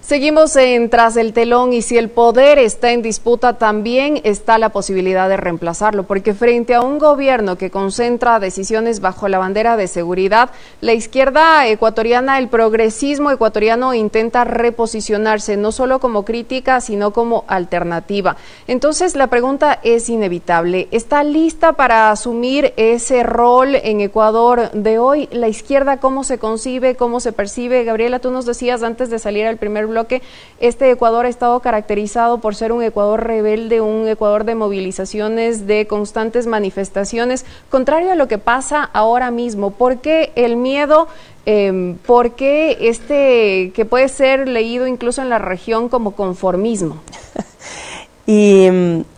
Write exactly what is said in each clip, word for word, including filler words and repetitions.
Seguimos en Tras el Telón y si el poder está en disputa también está la posibilidad de reemplazarlo, porque frente a un gobierno que concentra decisiones bajo la bandera de seguridad, la izquierda ecuatoriana, el progresismo ecuatoriano intenta reposicionarse no solo como crítica, sino como alternativa. Entonces la pregunta es inevitable, ¿está lista para asumir ese rol en Ecuador de hoy? La izquierda, ¿cómo se concibe, cómo se percibe? Gabriela, tú nos decías antes de salir al primer bloque que este Ecuador ha estado caracterizado por ser un Ecuador rebelde, un Ecuador de movilizaciones, de constantes manifestaciones, contrario a lo que pasa ahora mismo. ¿Por qué el miedo? Eh, ¿Por qué este que puede ser leído incluso en la región como conformismo? Y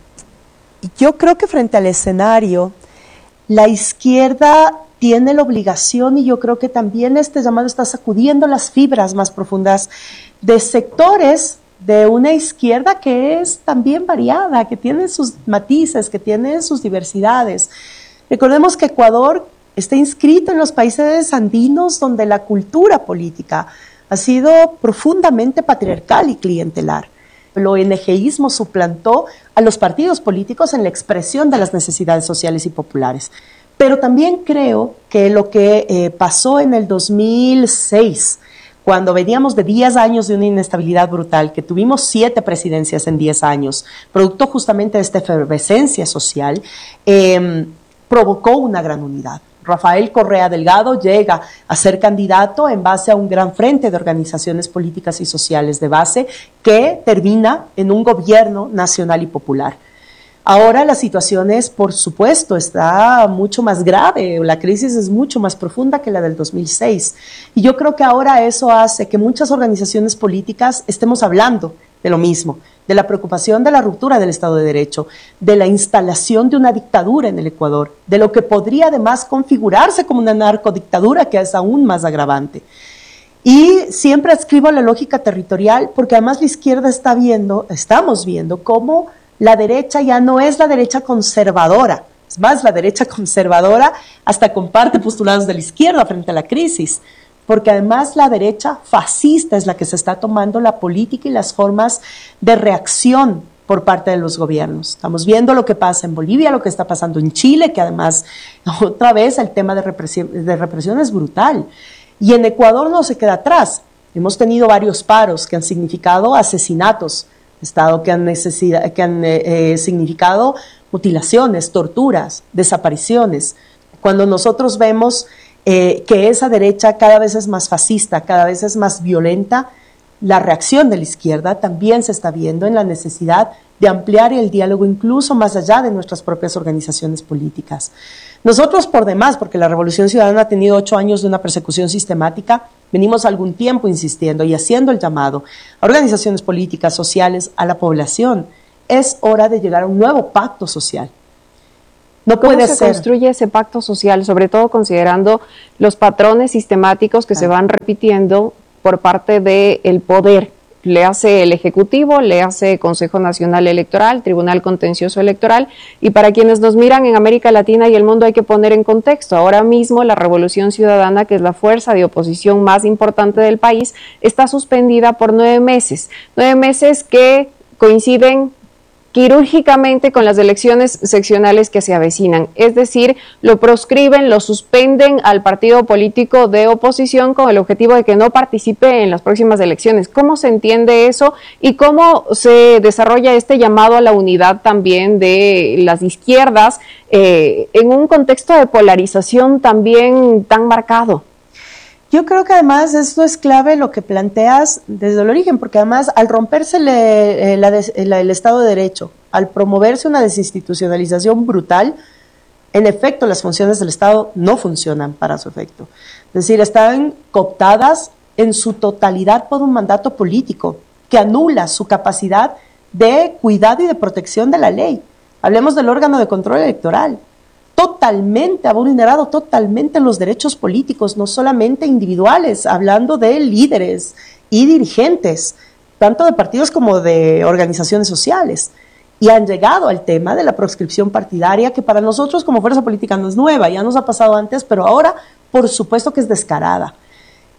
yo creo que frente al escenario, la izquierda tiene la obligación, y yo creo que también este llamado está sacudiendo las fibras más profundas de sectores de una izquierda que es también variada, que tiene sus matices, que tiene sus diversidades. Recordemos que Ecuador está inscrito en los países andinos donde la cultura política ha sido profundamente patriarcal y clientelar. El ONGismo suplantó a los partidos políticos en la expresión de las necesidades sociales y populares. Pero también creo que lo que eh, pasó en el dos mil seis, cuando veníamos de diez años de una inestabilidad brutal, que tuvimos siete presidencias en diez años, producto justamente de esta efervescencia social, eh, provocó una gran unidad. Rafael Correa Delgado llega a ser candidato en base a un gran frente de organizaciones políticas y sociales de base que termina en un gobierno nacional y popular. Ahora la situación es, por supuesto, está mucho más grave, la crisis es mucho más profunda que la del dos mil seis. Y yo creo que ahora eso hace que muchas organizaciones políticas estemos hablando de lo mismo, de la preocupación de la ruptura del Estado de Derecho, de la instalación de una dictadura en el Ecuador, de lo que podría además configurarse como una narcodictadura que es aún más agravante. Y siempre adscribo la lógica territorial porque además la izquierda está viendo, estamos viendo cómo la derecha ya no es la derecha conservadora, es más, la derecha conservadora hasta comparte postulados de la izquierda frente a la crisis, porque además la derecha fascista es la que se está tomando la política y las formas de reacción por parte de los gobiernos. Estamos viendo lo que pasa en Bolivia, lo que está pasando en Chile, que además otra vez el tema de represión, de represión es brutal. Y en Ecuador no se queda atrás. Hemos tenido varios paros que han significado asesinatos, Estado que han, necesidad, que han eh, significado mutilaciones, torturas, desapariciones. Cuando nosotros vemos eh, que esa derecha cada vez es más fascista, cada vez es más violenta, la reacción de la izquierda también se está viendo en la necesidad de ampliar el diálogo incluso más allá de nuestras propias organizaciones políticas. Nosotros por demás, porque la Revolución Ciudadana ha tenido ocho años de una persecución sistemática, venimos algún tiempo insistiendo y haciendo el llamado a organizaciones políticas, sociales, a la población. Es hora de llegar a un nuevo pacto social. No puede ser. ¿Cómo se construye ese pacto social, sobre todo considerando los patrones sistemáticos que ah. se van repitiendo por parte del poder? Le hace el Ejecutivo, le hace Consejo Nacional Electoral, Tribunal Contencioso Electoral, y para quienes nos miran en América Latina y el mundo hay que poner en contexto, ahora mismo la Revolución Ciudadana, que es la fuerza de oposición más importante del país, está suspendida por nueve meses, nueve meses que coinciden quirúrgicamente con las elecciones seccionales que se avecinan, es decir, lo proscriben, lo suspenden al partido político de oposición con el objetivo de que no participe en las próximas elecciones. ¿Cómo se entiende eso y cómo se desarrolla este llamado a la unidad también de las izquierdas eh, en un contexto de polarización también tan marcado? Yo creo que además esto es clave lo que planteas desde el origen, porque además al romperse le, la, la, el Estado de Derecho, al promoverse una desinstitucionalización brutal, en efecto las funciones del Estado no funcionan para su efecto. Es decir, están cooptadas en su totalidad por un mandato político que anula su capacidad de cuidado y de protección de la ley. Hablemos del órgano de control electoral. Totalmente, ha vulnerado totalmente los derechos políticos, no solamente individuales, hablando de líderes y dirigentes, tanto de partidos como de organizaciones sociales. Y han llegado al tema de la proscripción partidaria, que para nosotros como fuerza política no es nueva, ya nos ha pasado antes, pero ahora por supuesto que es descarada.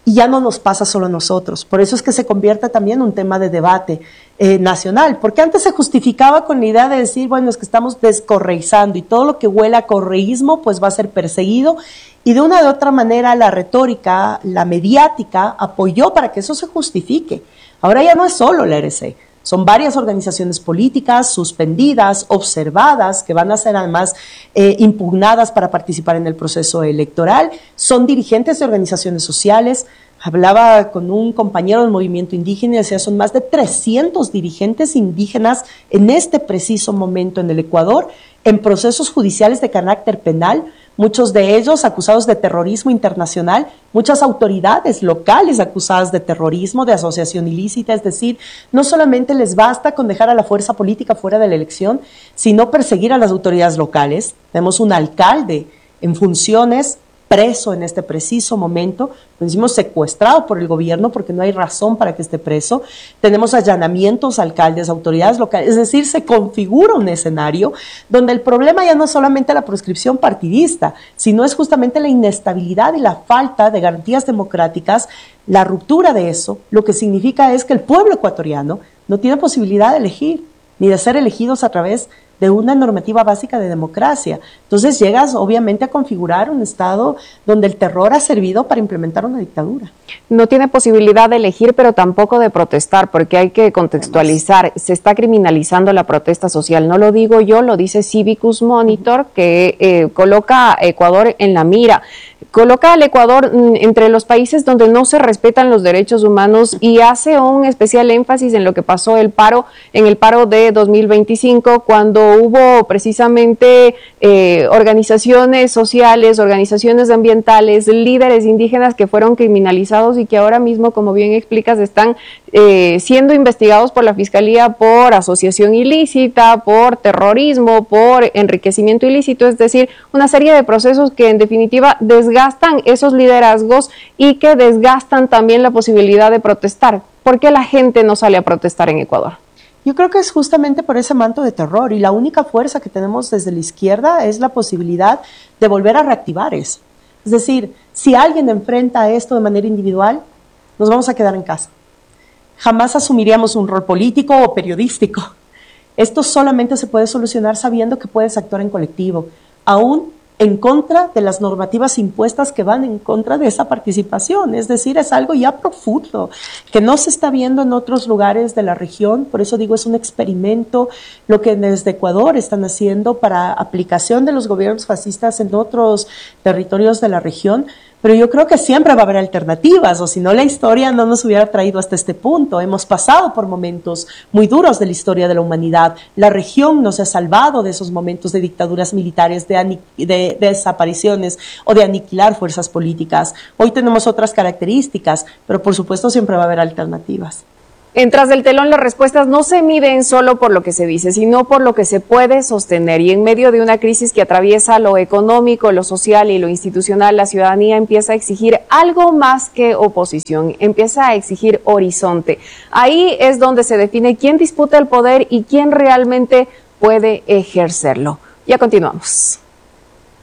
Y ya no nos pasa solo a nosotros. Por eso es que se convierte también en un tema de debate eh, nacional. Porque antes se justificaba con la idea de decir, bueno, es que estamos descorreizando y todo lo que huela a correísmo pues va a ser perseguido. Y de una u otra manera la retórica, la mediática, apoyó para que eso se justifique. Ahora ya no es solo la R C. Son varias organizaciones políticas suspendidas, observadas, que van a ser además eh, impugnadas para participar en el proceso electoral. Son dirigentes de organizaciones sociales. Hablaba con un compañero del movimiento indígena y decía, son más de trescientos dirigentes indígenas en este preciso momento en el Ecuador, en procesos judiciales de carácter penal, muchos de ellos acusados de terrorismo internacional, muchas autoridades locales acusadas de terrorismo, de asociación ilícita, es decir, no solamente les basta con dejar a la fuerza política fuera de la elección, sino perseguir a las autoridades locales. Tenemos un alcalde en funciones preso en este preciso momento, lo decimos secuestrado por el gobierno porque no hay razón para que esté preso. Tenemos allanamientos a alcaldes, autoridades locales, es decir, se configura un escenario donde el problema ya no es solamente la proscripción partidista, sino es justamente la inestabilidad y la falta de garantías democráticas, la ruptura de eso. Lo que significa es que el pueblo ecuatoriano no tiene posibilidad de elegir, ni de ser elegidos a través de una normativa básica de democracia. Entonces llegas obviamente a configurar un Estado donde el terror ha servido para implementar una dictadura. No tiene posibilidad de elegir, pero tampoco de protestar, porque hay que contextualizar. Se está criminalizando la protesta social. No lo digo yo, lo dice Civicus Monitor, que eh, coloca a Ecuador en la mira. Coloca al Ecuador entre los países donde no se respetan los derechos humanos y hace un especial énfasis en lo que pasó el paro, en el paro de dos mil veinticinco, cuando hubo precisamente eh, organizaciones sociales, organizaciones ambientales, líderes indígenas que fueron criminalizados y que ahora mismo, como bien explicas, están eh, siendo investigados por la Fiscalía por asociación ilícita, por terrorismo, por enriquecimiento ilícito, es decir, una serie de procesos que en definitiva desgastan esos liderazgos y que desgastan también la posibilidad de protestar. ¿Por qué la gente no sale a protestar en Ecuador? Yo creo que es justamente por ese manto de terror y la única fuerza que tenemos desde la izquierda es la posibilidad de volver a reactivar eso. Es decir, si alguien enfrenta esto de manera individual, nos vamos a quedar en casa. Jamás asumiríamos un rol político o periodístico. Esto solamente se puede solucionar sabiendo que puedes actuar en colectivo, aún en contra de las normativas impuestas que van en contra de esa participación. Es decir, es algo ya profundo, que no se está viendo en otros lugares de la región. Por eso digo, es un experimento lo que desde Ecuador están haciendo para aplicación de los gobiernos fascistas en otros territorios de la región. Pero yo creo que siempre va a haber alternativas, o si no, la historia no nos hubiera traído hasta este punto. Hemos pasado por momentos muy duros de la historia de la humanidad. La región nos ha salvado de esos momentos de dictaduras militares, de, de, de desapariciones o de aniquilar fuerzas políticas. Hoy tenemos otras características, pero por supuesto siempre va a haber alternativas. En Tras del Telón, las respuestas no se miden solo por lo que se dice, sino por lo que se puede sostener. Y en medio de una crisis que atraviesa lo económico, lo social y lo institucional, la ciudadanía empieza a exigir algo más que oposición, empieza a exigir horizonte. Ahí es donde se define quién disputa el poder y quién realmente puede ejercerlo. Ya continuamos.